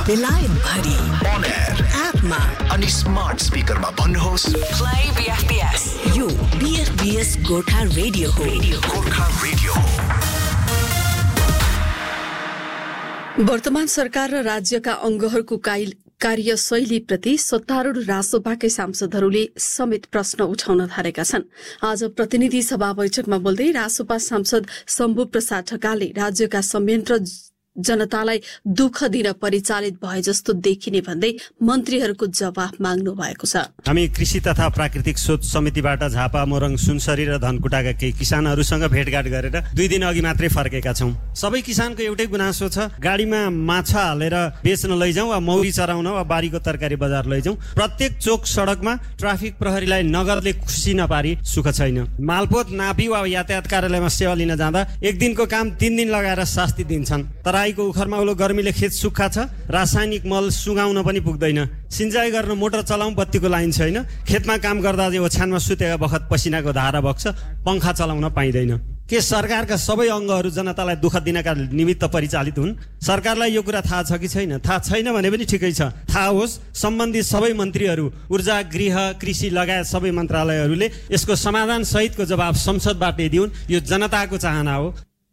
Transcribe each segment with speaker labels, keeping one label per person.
Speaker 1: बेलायत भरि
Speaker 2: On air
Speaker 1: एपमा
Speaker 2: अनि स्मार्ट स्पिकरमा भन्नुहोस्
Speaker 1: प्ले बीएफबीएस यो बीएफबीएस गोर्खा रेडियो हो
Speaker 2: गोर्खा रेडियो हो।
Speaker 3: वर्तमान सरकार र राज्यका अंगहरूको कार्यशैलीप्रति सत्तारूढ राजसभाकै सांसदहरूले समेत प्रश्न उठाउन थालेका छन्। आज प्रतिनिधि सभा बैठकमा बोल्दै राजसभा सांसद शम्भु प्रसाद ढकालले राज्यका संयन्त्र जनतालाई दुःख दिन परिचालित भए जस्तो देखिने भन्दै मन्त्रीहरूको जवाफ माग्नु भएको छ।
Speaker 4: हामी कृषि तथा प्राकृतिक शोध समितिबाट झापा मोरङ सुनसरी र धनकुटाका केही किसानहरूसँग भेटघाट गरेर 2 दिन अघि मात्रै फर्केका छौं। सबै किसानको एउटै गुनासो छ, गाडीमा माछा हालेर बेच्न लैजाउँ वा मौरी चराउन वा बारीको तरकारी बजार लैजाउँ, प्रत्येक चोक सडकमा ट्राफिक प्रहरीलाई नगरले खुसी नपारी सुख छैन। मालपोत नापी वा यातायात कार्यालयमा सेवा लिन जाँदा 1 दिनको काम 3 दिन लगाएर शास्ति दिन्छन्। तराईको उखरमा उलो गर्मीले खेत सुक्खा छ, रासायनिक मल सुगाउन पनि पुग्दैन। सिंचाई गर्न मोटर चलाउँ, बत्तीको लाइन छैन। खेतमा काम गर्दा ओछ्यानमा सुतेका बखत पसिनाको धारा बग्छ, पंखा चलाउन पाइँदैन। के सरकारका सबै अंगहरू जनतालाई दुःख दिनका निमित्त परिचालित हुन्? सरकारलाई यो कुरा थाहा छ कि छैन? थाहा छैन भने पनि ठिकै छ, थाहा होस्। सम्बन्धित सबै मन्त्रीहरू, ऊर्जा, गृह, कृषि लगायत सबै मन्त्रालयहरूले यसको समाधान सहितको जवाब संसदबाट दिउन्। यो जनताको चाहना हो।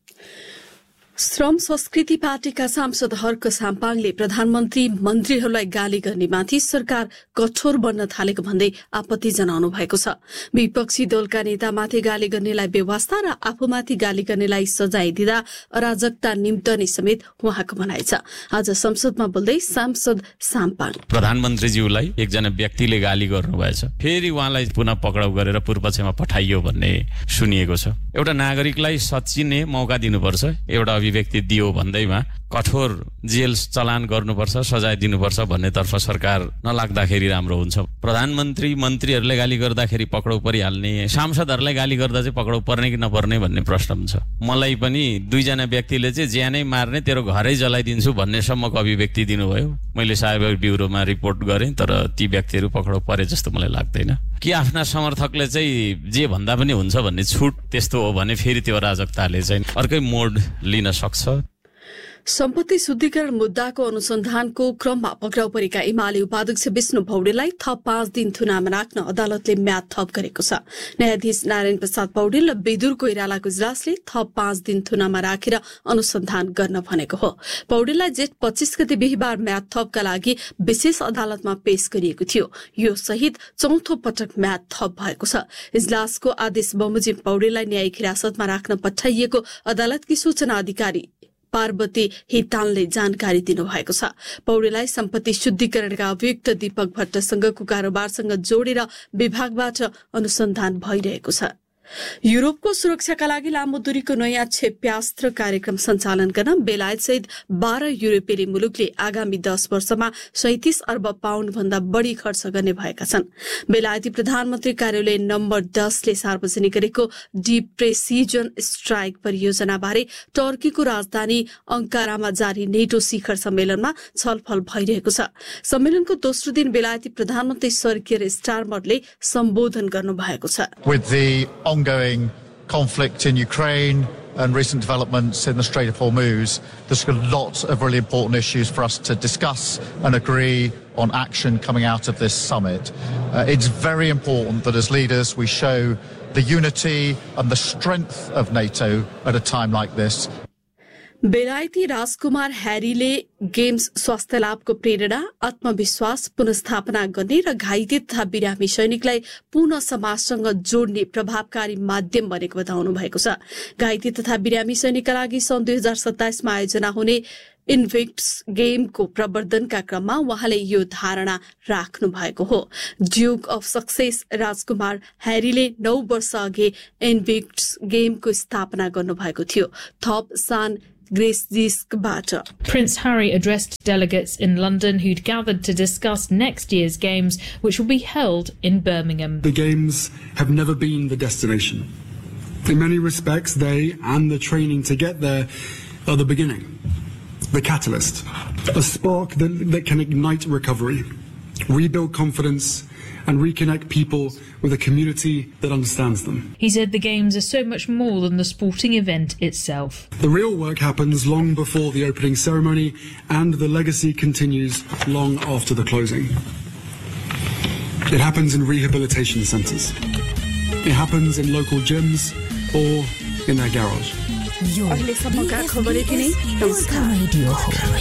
Speaker 3: श्रम संस्कृति पार्टीका सांसद हर्क साम्पाङले प्रधानमन्त्री मन्त्रीहरूलाई गाली गर्नेमाथि सरकार कठोर बन्न थालेको भन्दै आपत्ति जनाउनु भएको छ। विपक्षी दलका नेतामाथि गाली गर्नेलाई बेवास्ता र आफूमाथि गाली गर्नेलाई सजाय दिँदा अराजकता निम्तने समेत उहाँको भनाइ छ। आज संसदमा बोल्दै सांसद साम्पाङ
Speaker 5: प्रधानमन्त्रीज्यूलाई एकजना व्यक्तिले गाली गर्नुभएछ, फेरि उहाँलाई पुनः पक्राउ गरेर पूर्वपक्षमा पठाइयो भन्ने सुनिएको छ। एउटा नागरिकलाई सच्चिने मौका दिनुपर्छ, एउटा अभिव्यक्ति दियो भन्दैमा कठोर जेल चलान गर्नुपर्छ, सजाय दिनुपर्छ भन्नेतर्फ सरकार नलाग्दाखेरि राम्रो हुन्छ। प्रधानमन्त्री मन्त्रीहरूले गाली गर्दाखेरि पक्राउ परिहाल्ने, सांसदहरूलाई गाली गर्दा चाहिँ पक्राउ पर्ने कि नपर्ने भन्ने प्रश्न हुन्छ। मलाई पनि 2 जना व्यक्तिले चाहिँ ज्यानै मार्ने, तेरो घरै जलाइदिन्छु भन्नेसम्मको अभिव्यक्ति दिनुभयो। मैले साइबर ब्युरोमा रिपोर्ट गरेँ, तर ती व्यक्तिहरू पक्राउ परे जस्तो मलाई लाग्दैन। कि आफ्ना समर्थकले चाहिँ जे भन्दा पनि हुन्छ भन्ने छुट त्यस्तो हो भने फेरि त्यो अराजकताले चाहिँ अर्कै मोड लिन सक्छ।
Speaker 3: सम्पत्ति शुद्धिकरण मुद्दाको अनुसन्धानको क्रममा पक्राउ परेका एमाले उपाध्यक्ष विष्णु पौडेललाई थप 5 दिन थुनामा राख्न अदालतले म्याद थप गरेको छ। न्यायाधीश नारायण प्रसाद पौडेल र विदुर कोइरालाको इजलासले थप 5 दिन थुनामा राखेर अनुसन्धान गर्न भनेको हो। पौडेललाई जेठ 25 गते बिहीबार म्याद थपका लागि विशेष अदालतमा पेश गरिएको थियो। यो सहित चौथो पटक म्याद थप भएको छ। इजलासको आदेश बमोजिम पौडेललाई न्यायिक हिरासतमा राख्न पठाइएको अदालतकी सूचना अधिकारी पार्वती हितालले जानकारी दिनुभएको छ। पौडेललाई सम्पत्ति शुद्धिकरणका अभियुक्त दीपक भट्टसँगको कारोबारसँग जोडेर विभागबाट अनुसन्धान भइरहेको छ। युरोपको सुरक्षाका लागि लामो दूरीको नयाँ क्षेप्यास्त्र कार्यक्रम सञ्चालन गर्न बेलायतसहित 12 युरोपेली मुलुकले आगामी 10 वर्षमा 37 अर्ब पाउन्ड भन्दा बढ़ी खर्च गर्ने भएका छन्। बेलायती प्रधानमन्त्री कार्यालय नम्बर 10 ले सार्वजनिक गरेको डीप प्रेसिजन स्ट्राइक परियोजना बारे टर्कीको राजधानी अंकारामा जारी नेटो शिखर सम्मेलनमा छलफल भइरहेको छ। सम्मेलनको दोस्रो दिन बेलायती प्रधानमन्त्री सर कियर स्टारमरले सम्बोधन गर्नु भएको छ।
Speaker 6: With the ongoing conflict in Ukraine and recent developments in the Strait of Hormuz, there's a lot of really important issues for us to discuss and agree on action coming out of this summit. It's very important that as leaders we show the unity and the strength of NATO at a time like this.
Speaker 3: बेलायती राजकुमार ह्यारीले games स्वास्थ्य लाभको प्रेरणा, आत्मविश्वास पुनस्थापना गर्ने र घाइते तथा बिरामी सैनिकलाई पुनः समाजसँग जोड्ने प्रभावकारी माध्यम बनेको बताउनु भएको छ। घाइते तथा बिरामी सैनिकका लागि सन् 2027 मा आयोजना हुने इन्भिक्ट्स गेमको प्रवर्धनका क्रममा उहाँले यो धारणा राख्नु भएको हो। ड्युक अफ सक्सेस राजकुमार ह्यारीले 9 वर्ष अघि इन्भिक्ट्स गेमको स्थापना गर्नुभएको थियो। थप सान
Speaker 7: Prince Harry addressed delegates in London who'd gathered to discuss next year's Games, which will be held in Birmingham.
Speaker 8: The Games have never been the destination. In many respects, they and the training to get there are the beginning, the catalyst, a spark that can ignite recovery, rebuild confidence, and reconnect people with a community that understands them.
Speaker 7: He said the Games are so much more than the sporting event itself.
Speaker 8: The real work happens long before the opening ceremony, and the legacy continues long after the closing. It happens in rehabilitation centres. It happens in local gyms or in their garage.
Speaker 1: यो BFBS Gorkha radio हो।